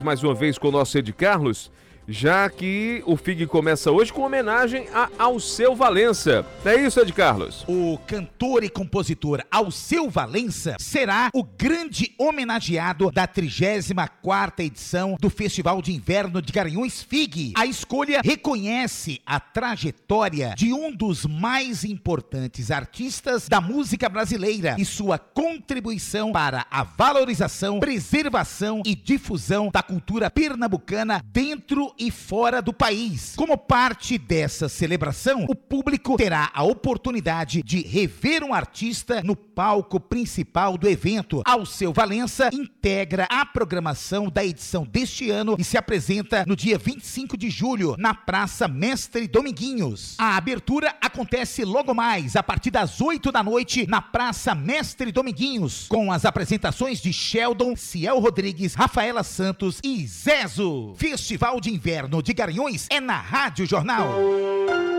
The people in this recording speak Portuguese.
Mais uma vez com o nosso Ed Carlos, já que o FIG começa hoje com homenagem a Alceu Valença. É isso, Ed Carlos? O cantor e compositor Alceu Valença será o grande homenageado da 34ª edição do Festival de Inverno de Garanhuns FIG. A escolha reconhece a trajetória de um dos mais importantes artistas da música brasileira e sua contribuição para a valorização, preservação e difusão da cultura pernambucana dentro e fora do país. Como parte dessa celebração, o público terá a oportunidade de rever um artista no palco principal do evento. Alceu Valença integra a programação da edição deste ano e se apresenta no dia 25 de julho, na Praça Mestre Dominguinhos. A abertura acontece logo mais, a partir das 8 da noite, na Praça Mestre Dominguinhos, com as apresentações de Sheldon, Ciel Rodrigues, Rafaela Santos e Zezo. Festival de Inverno de Garanhuns é na Rádio Jornal.